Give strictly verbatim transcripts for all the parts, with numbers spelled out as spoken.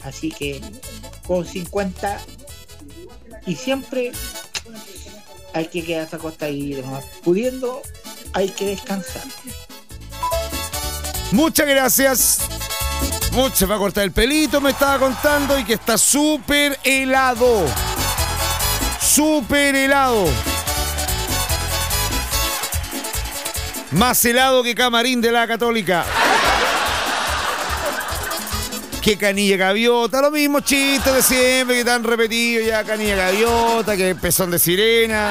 Así que con cincuenta y siempre hay que quedarse acostado y demás. Pudiendo, hay que descansar. Muchas gracias. Mucho va a cortar el pelito, me estaba contando, y que está súper helado. Súper helado. Más helado que camarín de la Católica. Que canilla gaviota, lo mismo chistes de siempre que están repetidos ya. Canilla gaviota, que pezón de sirena,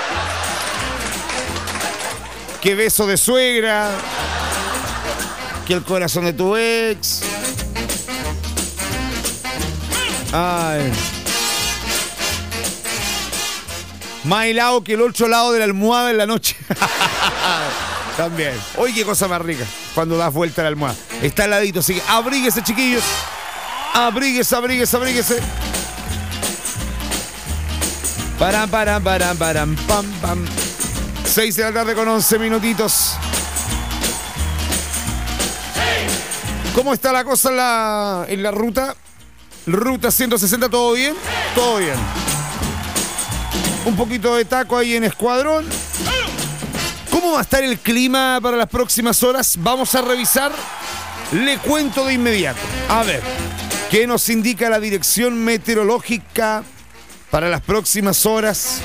que beso de suegra, que el corazón de tu ex. Ay. Más helado que el otro lado de la almohada en la noche. También. Oye, qué cosa más rica cuando das vuelta a la almohada. Está heladito, así que abríguese, chiquillos. Abríguese, abríguese, abríguese. Param, param, param, param, pam, pam. Seis de la tarde con once minutitos. ¿Cómo está la cosa en la, en la ruta? Ruta ciento sesenta, ¿todo bien? Todo bien. Un poquito de taco ahí en Escuadrón. ¿Cómo va a estar el clima para las próximas horas? Vamos a revisar. Le cuento de inmediato. A ver, ¿qué nos indica la dirección meteorológica para las próximas horas?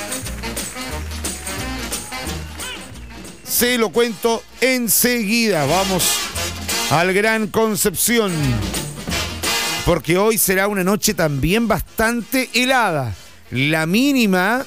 Se lo cuento enseguida. Vamos al Gran Concepción, porque hoy será una noche también bastante helada. La mínima,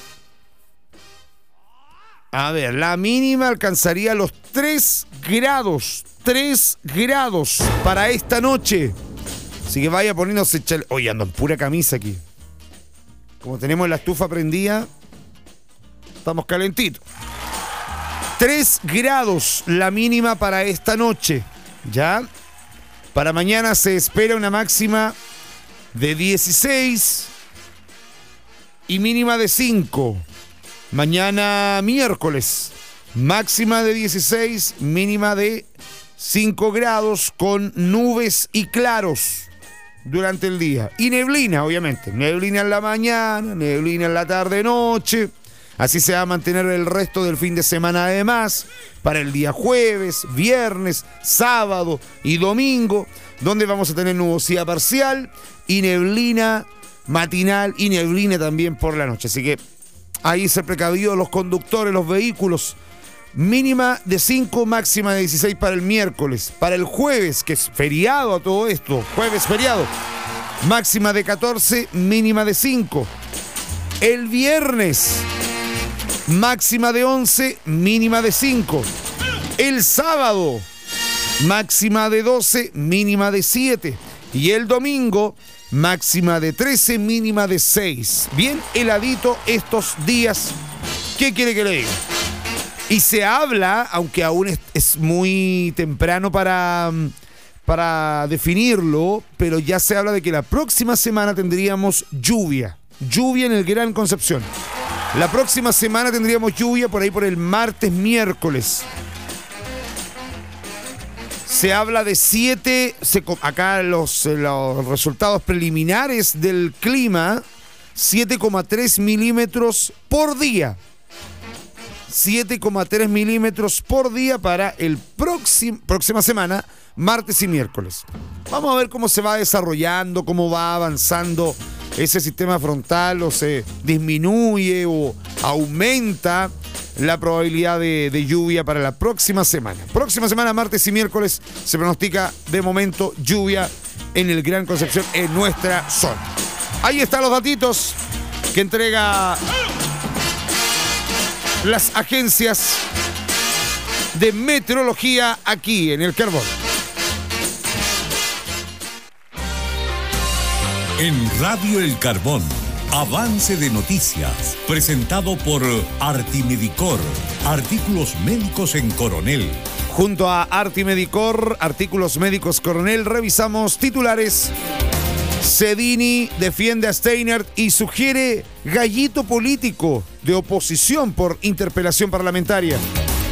a ver, la mínima alcanzaría los tres grados, tres grados para esta noche. Así que vaya poniéndose chale... Oye, ando en pura camisa aquí. Como tenemos la estufa prendida, estamos calentitos. tres grados la mínima para esta noche, ¿ya? Para mañana se espera una máxima de dieciséis y mínima de cinco. Mañana miércoles, máxima de dieciséis, mínima de cinco grados, con nubes y claros durante el día. Y neblina, obviamente. Neblina en la mañana, neblina en la tarde-noche. Así se va a mantener el resto del fin de semana, además, para el día jueves, viernes, sábado y domingo, donde vamos a tener nubosidad parcial y neblina matinal y neblina también por la noche. Así que ahí se precavido los conductores, los vehículos. Mínima de cinco, máxima de dieciséis para el miércoles. Para el jueves, que es feriado a todo esto, jueves feriado, máxima de catorce, mínima de cinco. El viernes, máxima de once, mínima de cinco. El sábado, máxima de doce, mínima de siete. Y el domingo, máxima de trece, mínima de seis. Bien heladito estos días. ¿Qué quiere que le diga? Y se habla, aunque aún es, es muy temprano para, para definirlo, pero ya se habla de que la próxima semana tendríamos lluvia. Lluvia en el Gran Concepción. La próxima semana tendríamos lluvia por ahí por el martes, miércoles. Se habla de siete, se, acá los, los resultados preliminares del clima, siete coma tres milímetros por día. siete coma tres milímetros por día para el próximo, próxima semana, martes y miércoles. Vamos a ver cómo se va desarrollando, cómo va avanzando ese sistema frontal, o se disminuye o aumenta la probabilidad de, de lluvia para la próxima semana. Próxima semana, martes y miércoles, se pronostica de momento lluvia en el Gran Concepción, en nuestra zona. Ahí están los datitos que entrega las agencias de meteorología aquí en El Carbón. En Radio El Carbón, avance de noticias, presentado por Artimedicor, artículos médicos en Coronel. Junto a Artimedicor, artículos médicos Coronel, revisamos titulares. Cedini defiende a Steinert y sugiere gallito político de oposición por interpelación parlamentaria.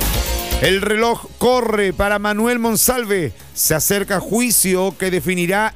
El reloj corre para Manuel Monsalve. Se acerca juicio que definirá